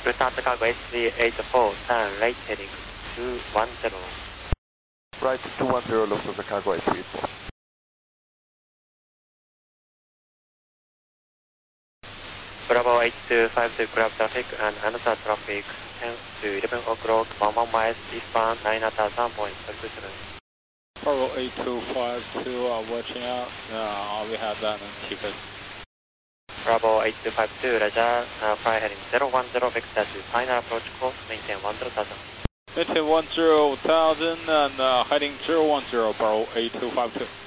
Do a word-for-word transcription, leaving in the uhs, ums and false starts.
Start cargo H three eight four, turn right heading two one zero. Right, two one zero, lost of the cargo H three eight four. Bravo eight two five two, grab traffic and another traffic ten to eleven o'clock, one one miles eastbound, nine at one point five two seven. Bravo eight two five two, uh, watching out, uh, we have that on T-Bus. Bravo eight two five two, Roger, uh, fly heading zero one zero, vector to final approach course, maintain one zero thousand. Maintain one zero thousand and uh, heading zero one zero, Bravo eight two five two.